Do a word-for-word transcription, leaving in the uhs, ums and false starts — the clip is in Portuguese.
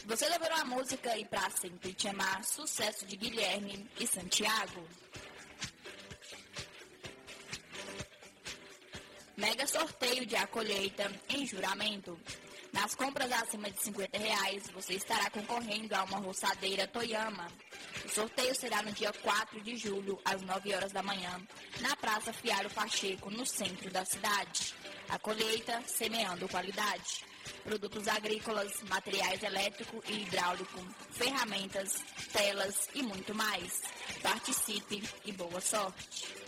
Você devorou a música e pra sempre te amar, sucesso de Guilherme e Santiago. Mega sorteio de A Colheita em Juramento. Nas compras acima de cinquenta reais, você estará concorrendo a uma roçadeira Toyama. O sorteio será no dia quatro de julho, às nove horas da manhã, na Praça Fiaro Pacheco, no centro da cidade. A colheita, semeando qualidade. Produtos agrícolas, materiais elétrico e hidráulico, ferramentas, telas e muito mais. Participe e boa sorte!